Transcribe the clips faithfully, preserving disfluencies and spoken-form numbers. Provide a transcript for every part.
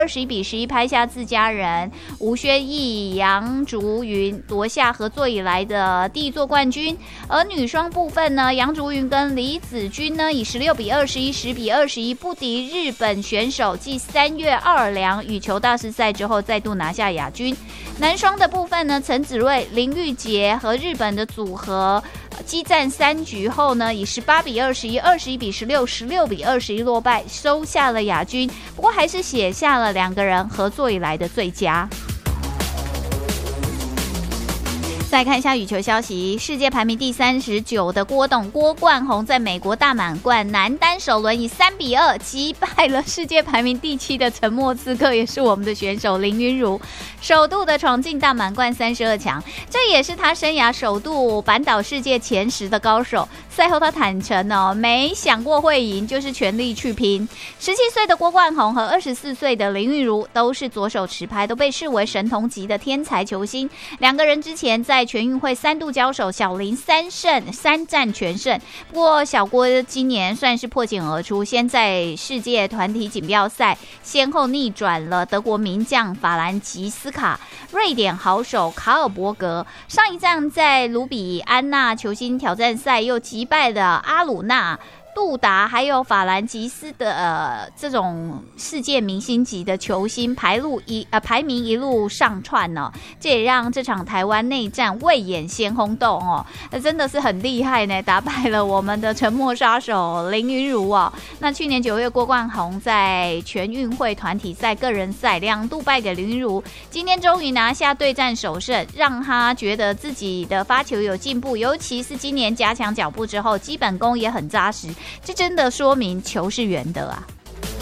二十一比十一拍下自家人吴宣义、杨竹云夺下合作以来的第一座冠军。而女双部分呢，杨竹云跟李子君呢以十六比二十一、十比二十一不敌日本选手，继三月奥尔良羽球大师赛之后再度拿下亚军。男双的部分呢，陈子睿、林玉洁和日本的组合激战三局后呢，以十八比二十一、二十一比十六、十六比二十一落败，收下了亚军。不过还是写下了两个人合作以来的最佳。再看一下羽球消息，世界排名第三十九的郭董郭冠宏在美国大满贯男单首轮以三比二击败了世界排名第七的沉默刺客，也是我们的选手林昀儒，首度的闯进大满贯三十二强，这也是他生涯首度扳倒世界前十的高手。赛后他坦诚哦，没想过会赢，就是全力去拼。十七岁的郭冠宏和二十四岁的林昀儒都是左手持拍，都被视为神童级的天才球星。两个人之前在全运会三度交手，小林三胜三战全胜。不过小郭今年算是破茧而出，先在世界团体锦标赛先后逆转了德国名将法兰吉斯卡、瑞典好手卡尔伯格。上一站在卢比安娜球星挑战赛又击败了阿鲁纳、杜达还有法兰吉斯的、呃、这种世界明星级的球星排路一呃排名一路上窜呢、哦，这也让这场台湾内战未演先轰动哦，真的是很厉害呢，打败了我们的沉默杀手林昀儒哦。那去年九月郭冠宏在全运会团体赛、个人赛两度败给林昀儒，今天终于拿下对战首胜，让他觉得自己的发球有进步，尤其是今年加强脚步之后，基本功也很扎实。这真的说明球是圆的啊！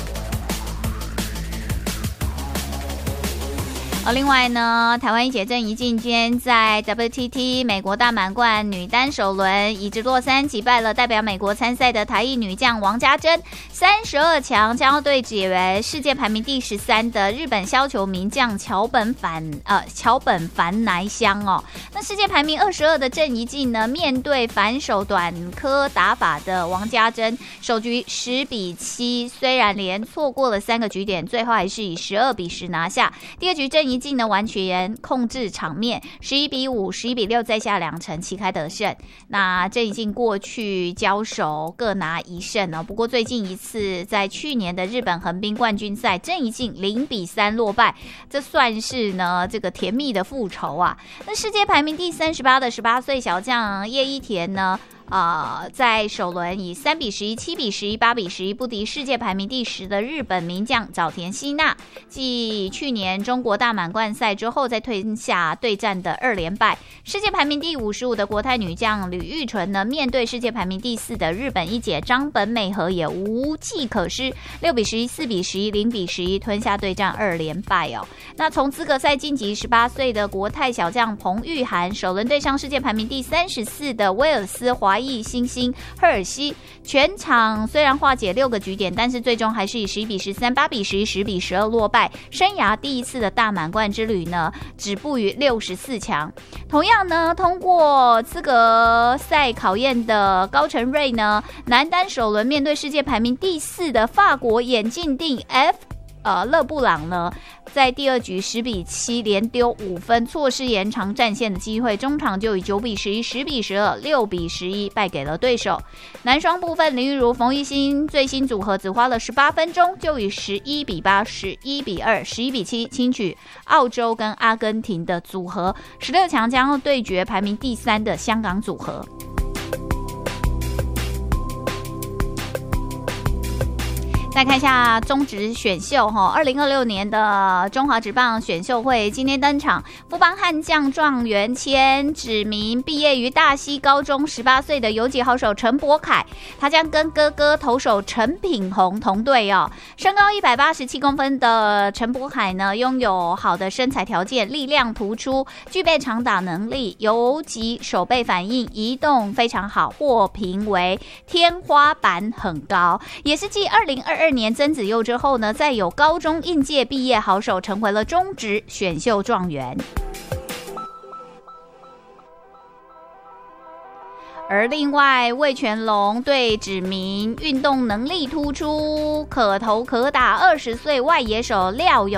而另外呢，台湾一姐郑怡静今天在 W T T 美国大满贯女单首轮以直落三击败了代表美国参赛的台裔女将王家珍，三十二强将要对决世界排名第十三的日本削球名将桥本反呃桥本繁奈香哦。那世界排名二十二的郑怡静呢，面对反手短科打法的王家珍，首局十比七，虽然连错过了三个局点，最后还是以十二比十拿下。第二局郑怡静呢完全控制场面，十一比五、十一比六再下两城，旗开得胜。那郑怡静过去交手各拿一胜哦，不过最近一次在去年的日本横滨冠军赛，郑怡静零比三落败，这算是呢这个甜蜜的复仇啊。那世界排名第三十八的十八岁小将叶一田呢？呃，在首轮以三比十一、七比十一、八比十一不敌世界排名第十的日本名将早田希娜，继去年中国大满贯赛之后再吞下对战的二连败。世界排名第五十五的国泰女将吕玉纯呢，面对世界排名第四的日本一姐张本美和也无计可施，六比十一、四比十一、零比十一吞下对战二连败哦。那从资格赛晋级十八岁的国泰小将彭玉涵，首轮对上世界排名第三十四的威尔斯华裔新星赫尔西，全场虽然化解六个局点，但是最终还是以十一比十三、八比十一、十比十二落败。生涯第一次的大满贯之旅呢，止步于六十四强。同样呢，通过资格赛考验的高成瑞呢，男单首轮面对世界排名第四的法国眼镜定 F。呃，勒布朗呢，在第二局十比七连丢五分，错失延长战线的机会，中场就以九比十一、十比十二、六比十一败给了对手。男双部分，林昀儒、冯奕欣最新组合只花了十八分钟，就以十一比八、十一比二、十一比七轻取澳洲跟阿根廷的组合，十六强将要对决排名第三的香港组合。再看一下中职选秀二零二六年的中华职棒选秀会今天登场，富邦悍将状元签指名毕业于大溪高中十八岁的游击好手陈柏凯，他将跟哥哥投手陈品宏同队哦。身高一百八十七公分的陈柏凯呢，拥有好的身材条件，力量突出，具备长打能力，游击手背反应移动非常好，获评为天花板很高，也是继二零二二年曾子佑之后呢，再有高中应届毕业好手成为了中职选秀状元。 而另外，味全龙队指名运动能力突出、可投可打二十岁外野手廖永